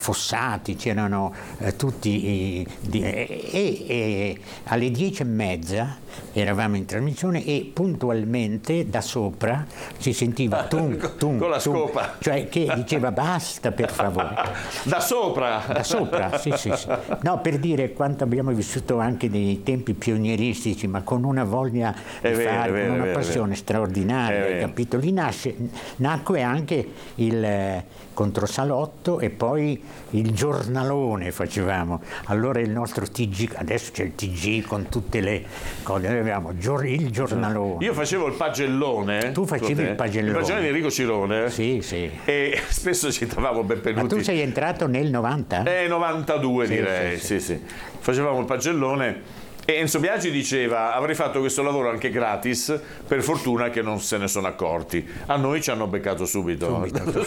Fossati, c'erano tutti e alle 10:30 eravamo in trasmissione e puntualmente da sopra si sentiva tum, con la scopa, cioè che diceva basta per favore. Da sopra? Da sopra, sì. No, per dire quanto abbiamo vissuto anche dei tempi pionieristici, ma con una voglia di fare, con una passione straordinaria, capito? Lì nacque anche il Controsalotto e poi il giornalone facevamo. Allora il nostro TG, adesso c'è il TG con tutte le cose, avevamo il giornalone. Io facevo il pagellone. Tu facevi il pagellone. Il pagellone di Enrico Cirone. Sì. E spesso citavamo Benvenuti. Ma tu sei entrato nel 90? 92 direi, sì. Facevamo il pagellone. E Enzo Biagi diceva: avrei fatto questo lavoro anche gratis, per fortuna che non se ne sono accorti. A noi ci hanno beccato subito.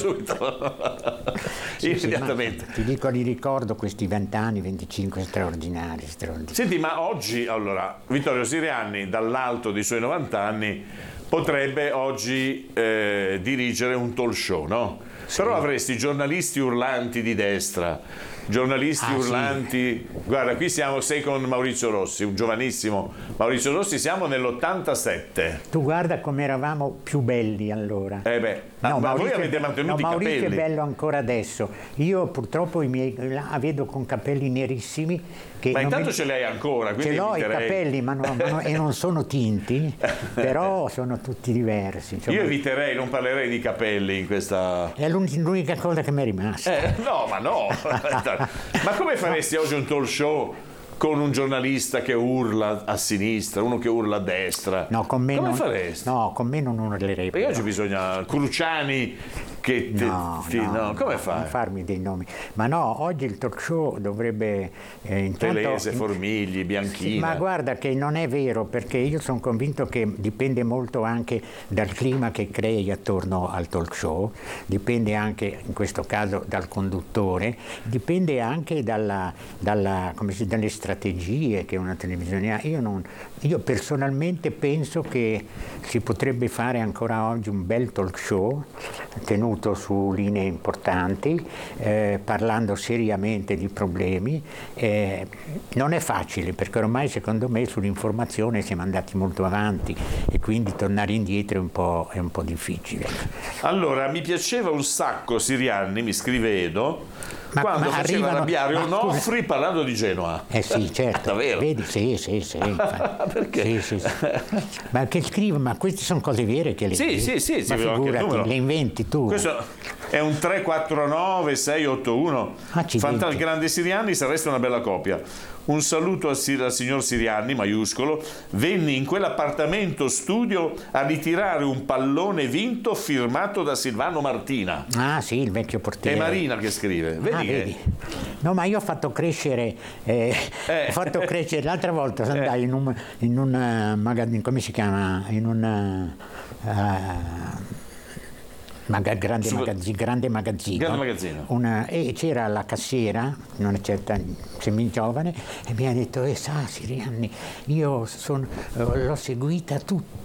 Immediatamente. Ti dico, li ricordo questi 20 anni, 25 straordinari. Senti, ma oggi, allora, Vittorio Sirianni, dall'alto dei suoi 90 anni, potrebbe oggi dirigere un talk show, no? Sì. Però avresti giornalisti urlanti di destra, giornalisti urlanti. Sì. Guarda, qui sei con Maurizio Rossi, un giovanissimo Maurizio Rossi, siamo nell'87. Tu guarda come eravamo più belli allora. Ma voi avete mantenuto i capelli. Maurizio è bello ancora adesso. Io purtroppo i miei la vedo con capelli nerissimi. Ma intanto ce li hai ancora. Ce l'ho i capelli, e non sono tinti, però sono tutti diversi. Io eviterei, non parlerei di capelli in questa. È l'unica cosa che mi è rimasta. No. Ma come faresti oggi un talk show con un giornalista che urla a sinistra, uno che urla a destra? No, con me come non faresti? No, con me non urlerei. Perché oggi bisogna Cruciani che come fai? Non farmi dei nomi. Ma no, oggi il talk show dovrebbe Telese, Formigli, Bianchina. Sì, ma guarda che non è vero, perché io sono convinto che dipende molto anche dal clima che crei attorno al talk show, dipende anche in questo caso dal conduttore, dipende anche dalle strategie che una televisione ha. Io personalmente penso che si potrebbe fare ancora oggi un bel talk show tenuto su linee importanti, parlando seriamente di problemi. Non è facile, perché ormai secondo me sull'informazione siamo andati molto avanti e quindi tornare indietro è un po' difficile. Allora, mi piaceva un sacco Sirianni, mi scrive Edo, quando faceva arrabbiare Onofri parlando di Genoa. Sì, certo. Davvero? Vedi? Sì. Perché? Sì. Ma che scrive? Ma queste sono cose vere che le Sì, ma figurati, le inventi tu. Questo è un 349 681. Il grande Sirianni, sareste una bella coppia. Un saluto al signor Sirianni, maiuscolo. Venni in quell'appartamento studio a ritirare un pallone vinto firmato da Silvano Martina. Ah sì, il vecchio portiere. È Marina che scrive. Vedi. No, ma io ho fatto crescere l'altra volta andai in un magazzino, come si chiama? In un grande magazzino. E c'era la cassiera, una certa semigiovane, e mi ha detto: sa Sirianni, io l'ho seguita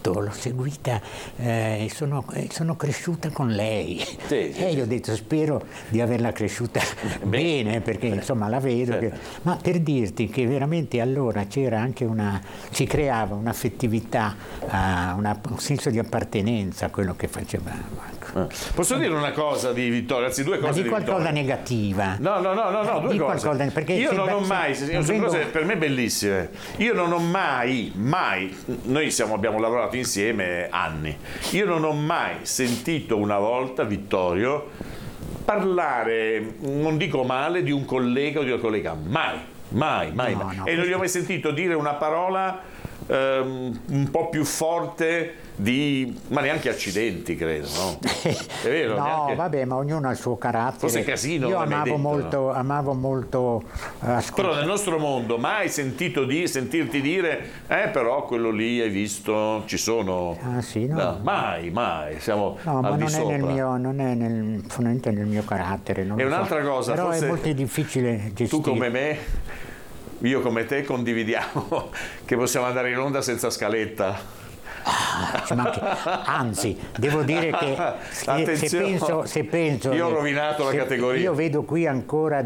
e sono cresciuta con lei. Sì. E io ho detto: spero di averla cresciuta bene, perché insomma la vedo. Certo. Ma per dirti che veramente allora c'era anche si creava un'affettività, un senso di appartenenza a quello che facevamo. Posso dire una cosa di Vittorio, anzi due cose. Ma di qualcosa negativa. No, due cose. Perché io non ho mai, sono cose per me bellissime. Io non ho mai, noi abbiamo lavorato insieme anni. Io non ho mai sentito una volta Vittorio parlare, non dico male, di un collega o di una collega. Mai. No, E non gli ho mai sentito dire una parola un po' più forte ma neanche accidenti, credo, no? È vero? No, neanche... vabbè, ma ognuno ha il suo carattere. Forse casino. Io amavo molto però nel nostro mondo mai sentirti dire però quello lì hai visto, ci sono. Ah sì, no. Mai, siamo al di sopra. Non è fondamentalmente nel mio carattere. E un'altra cosa, però forse è molto difficile gestire. Tu come me, io come te condividiamo che possiamo andare in onda senza scaletta. Anzi, devo dire che se penso io ho rovinato la categoria. Io vedo qui ancora